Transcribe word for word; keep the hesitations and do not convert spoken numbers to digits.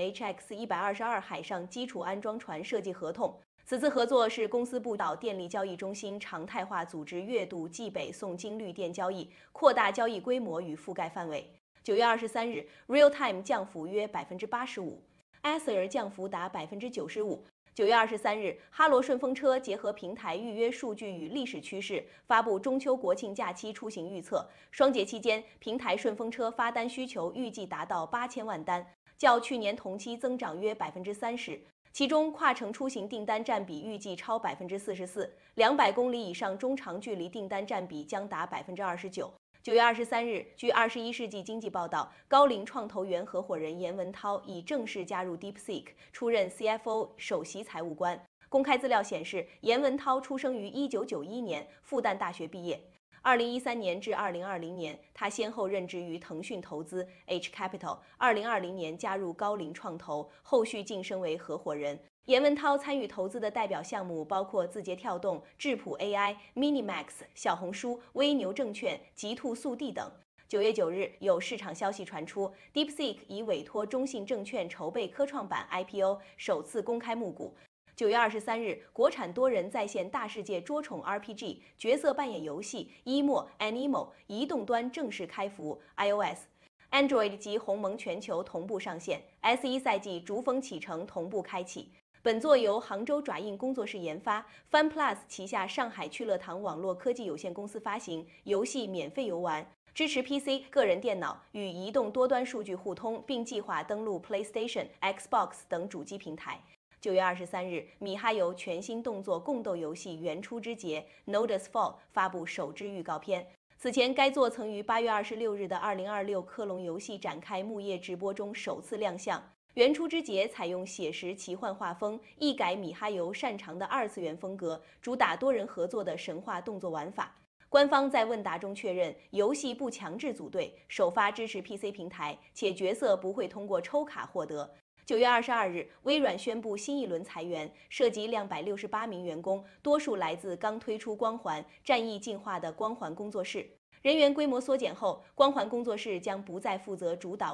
H X 一百二十二海上基础安装船设计合同。此次合作是公司部岛电力交易中心常态化组织月度冀北送金绿电交易，扩大交易规模与覆盖范围。九月二十三日 ，Realtime 降幅约百分之八十五 ，Aether 降幅达百分之九十五。九月二十三日，哈罗顺风车结合平台预约数据与历史趋势，发布中秋国庆假期出行预测。双节期间，平台顺风车发单需求预计达到八千万单，较去年同期增长约百分之三十。其中，跨城出行订单占比预计超百分之四十四，两百公里以上中长距离订单占比将达百分之二十九。九月二十三日，据二十一世纪经济报道，高瓴创投原合伙人严文涛已正式加入 DeepSeek， 出任 C F O 首席财务官。公开资料显示，严文涛出生于一九九一年，复旦大学毕业。二零一三年至二零二零年，他先后任职于腾讯投资 H Capital。二零二零年加入高瓴创投，后续晋升为合伙人。严文涛参与投资的代表项目包括字节跳动、智谱 A I、Minimax、小红书、微牛证券、极兔速递等。九月九日，有市场消息传出 ，DeepSeek 已委托中信证券筹备科创板 I P O， 首次公开募股。九月二十三日，国产多人在线大世界捉宠 R P G 角色扮演游戏《Emo Anemo》移动端正式开服 ，iOS、Android 及鸿蒙全球同步上线 ，S 一 赛季逐风启程同步开启。本作由杭州爪印工作室研发 ，FunPlus 旗下上海趣乐堂网络科技有限公司发行，游戏免费游玩，支持 P C、个人电脑与移动多端数据互通，并计划登陆 PlayStation、Xbox 等主机平台。九月二十三日，米哈游全新动作共斗游戏《原初之劫 Nodus Fall》发布首支预告片。此前，该作曾于八月二十六日的二零二六科隆游戏展开幕夜直播中首次亮相。原初之劫采用写实奇幻画风，一改米哈游擅长的二次元风格，主打多人合作的神话动作玩法。官方在问答中确认，游戏不强制组队，首发支持 P C 平台，且角色不会通过抽卡获得。九月二十二日，微软宣布新一轮裁员，涉及两百六十八名员工，多数来自刚推出光环战役进化的光环工作室。人员规模缩减后，光环工作室将不再负责主导